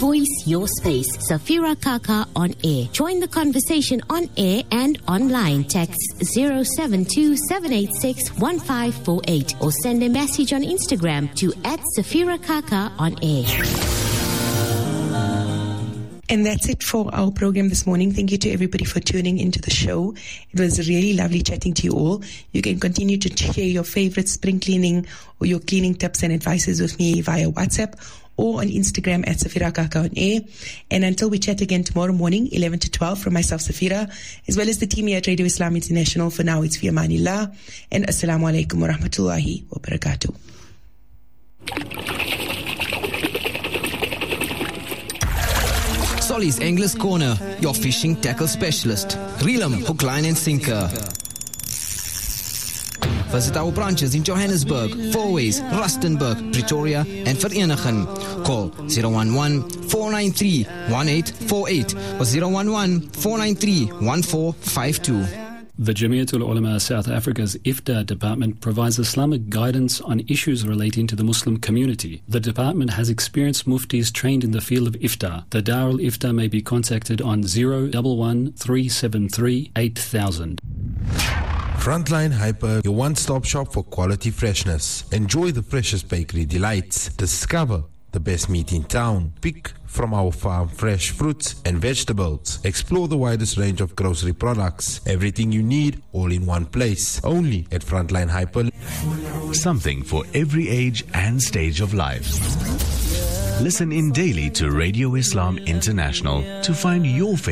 voice, your space. Safira Kaka on air. Join the conversation on air and online. Text 072-786-1548 or send a message on Instagram to @Safira Kaka on air. And that's it for our program this morning. Thank you to everybody for tuning into the show. It was really lovely chatting to you all. You can continue to share your favorite spring cleaning or your cleaning tips and advices with me via WhatsApp or on Instagram @Safira Kaka on air. And until we chat again tomorrow morning, 11 to 12, from myself, Safira, as well as the team here at Radio Islam International. For now, it's fi amanillah, and assalamu alaikum wa rahmatullahi wa barakatuh. Solly's Anglers Corner, your fishing tackle specialist. Reel 'em, hook, line and sinker. Visit our branches in Johannesburg, Fourways, Rustenburg, Pretoria and Vereeniging. Call 011-493-1848 or 011-493-1452. The Jamiatul Ulama South Africa's Iftar department provides Islamic guidance on issues relating to the Muslim community. The department has experienced muftis trained in the field of Iftar. The Darul Iftar may be contacted on 011-373-8000. Frontline Hyper, your one-stop shop for quality freshness. Enjoy the freshest bakery delights. Discover the best meat in town. Pick from our farm fresh fruits and vegetables. Explore the widest range of grocery products. Everything you need, all in one place. Only at Frontline Hyper. Something for every age and stage of life. Listen in daily to Radio Islam International to find your favorite